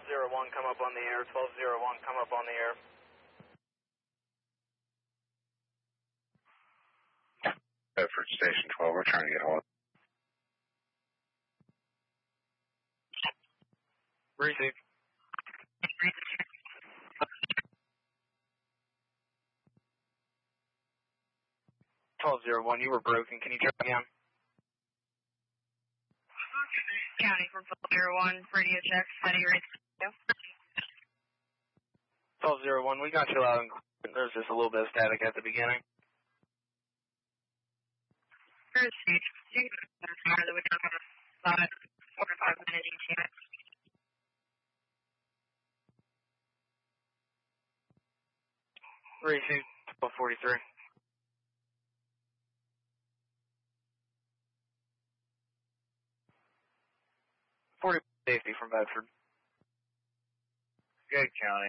1201, come up on the air. 1201, come up on the air. Bedford Station 12, we're trying to get hold. Receive. 1201, you were broken. Can you try again? County from 1201, radio check, steady radio. 1201, we got you loud and clear. There's just a little bit of static at the beginning. Receive. That we don't have about 4 to 5 minutes each unit. Receive. 1243. Safety from Bedford. Good, County.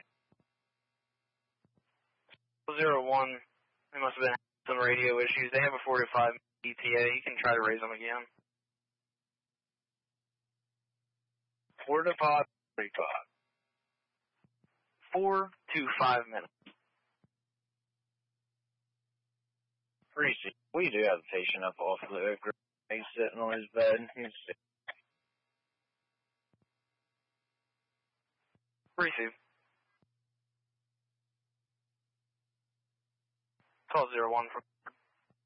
01, they must have been some radio issues. They have a 4 to 5 ETA. You can try to raise them again. 4 to 5, 45. 4 to 5 minutes. Receive. We do have a patient up off the group. He's sitting on his bed. He's sick. Receive. 1201 from